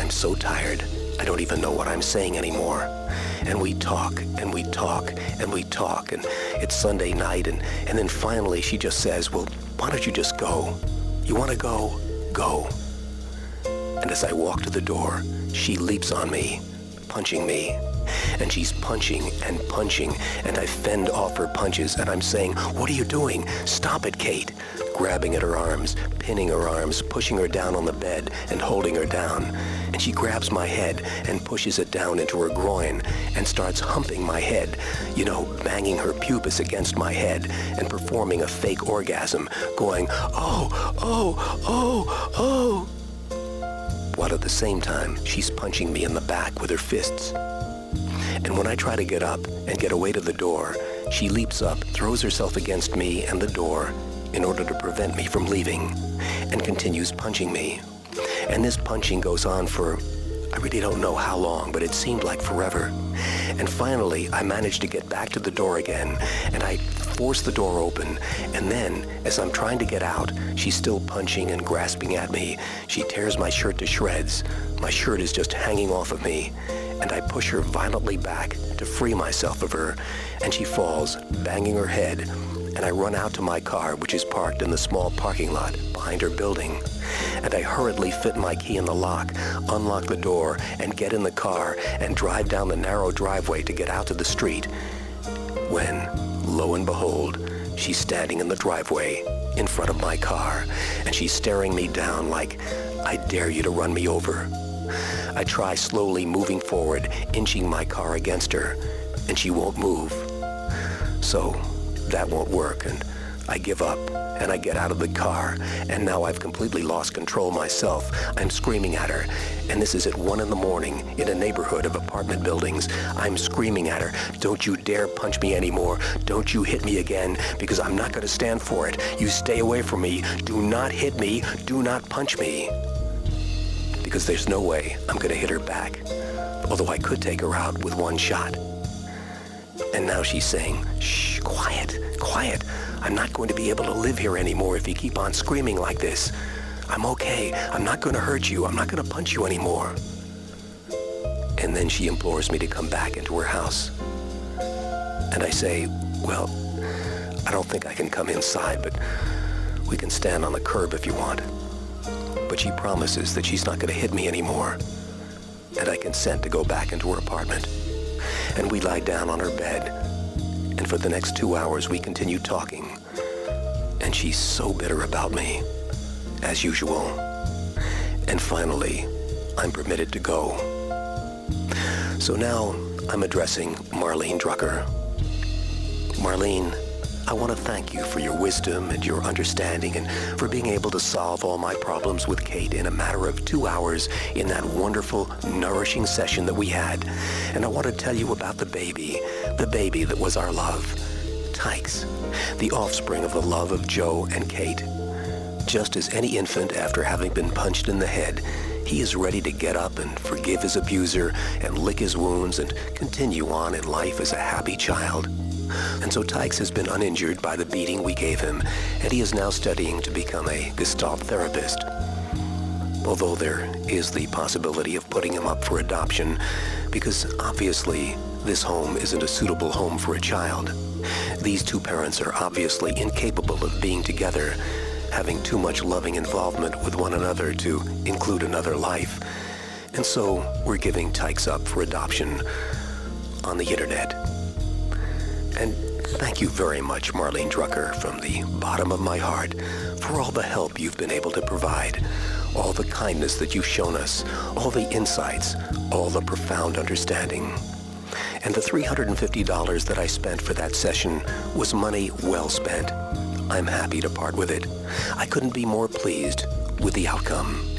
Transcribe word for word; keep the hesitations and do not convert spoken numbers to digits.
I'm so tired, I don't even know what I'm saying anymore. And we talk, and we talk, and we talk, and it's Sunday night, and, and then finally she just says, well, why don't you just go? You want to go? Go. And as I walk to the door, she leaps on me, punching me. And she's punching and punching, and I fend off her punches, and I'm saying, what are you doing? Stop it, Kate. Grabbing at her arms, pinning her arms, pushing her down on the bed and holding her down. And she grabs my head and pushes it down into her groin and starts humping my head, you know, banging her pubis against my head and performing a fake orgasm, going, oh, oh, oh, oh. While at the same time, she's punching me in the back with her fists. And when I try to get up and get away to the door, she leaps up, throws herself against me and the door in order to prevent me from leaving, and continues punching me. And this punching goes on for, I really don't know how long, but it seemed like forever. And finally, I managed to get back to the door again, and I force the door open, and then, as I'm trying to get out, she's still punching and grasping at me. She tears my shirt to shreds. My shirt is just hanging off of me, and I push her violently back to free myself of her, and she falls, banging her head, and I run out to my car, which is parked in the small parking lot behind her building. And I hurriedly fit my key in the lock, unlock the door, and get in the car and drive down the narrow driveway to get out to the street. When, lo and behold, she's standing in the driveway in front of my car, and she's staring me down like, I dare you to run me over. I try slowly moving forward, inching my car against her, and she won't move. So that won't work, and I give up, and I get out of the car, and now I've completely lost control myself. I'm screaming at her, and this is at one in the morning in a neighborhood of apartment buildings. I'm screaming at her, don't you dare punch me anymore. Don't you hit me again, because I'm not going to stand for it. You stay away from me. Do not hit me. Do not punch me. Because there's no way I'm going to hit her back, although I could take her out with one shot. And now she's saying, shh, quiet, quiet. I'm not going to be able to live here anymore if you keep on screaming like this. I'm okay. I'm not going to hurt you. I'm not going to punch you anymore. And then she implores me to come back into her house. And I say, well, I don't think I can come inside, but we can stand on the curb if you want. But she promises that she's not going to hit me anymore. And I consent to go back into her apartment. And we lie down on her bed, and for the next two hours we continue talking. And she's so bitter about me, as usual. And finally, I'm permitted to go. So now I'm addressing Marlene Drucker. Marlene, I want to thank you for your wisdom and your understanding and for being able to solve all my problems with Kate in a matter of two hours in that wonderful, nourishing session that we had. And I want to tell you about the baby, the baby that was our love, Tykes, the offspring of the love of Joe and Kate. Just as any infant after having been punched in the head, he is ready to get up and forgive his abuser and lick his wounds and continue on in life as a happy child. And so Tykes has been uninjured by the beating we gave him, and he is now studying to become a Gestalt therapist. Although there is the possibility of putting him up for adoption, because obviously this home isn't a suitable home for a child. These two parents are obviously incapable of being together, having too much loving involvement with one another to include another life. And so we're giving Tykes up for adoption on the internet. And thank you very much, Marlene Drucker, from the bottom of my heart, for all the help you've been able to provide, all the kindness that you've shown us, all the insights, all the profound understanding. And the three hundred fifty dollars that I spent for that session was money well spent. I'm happy to part with it. I couldn't be more pleased with the outcome.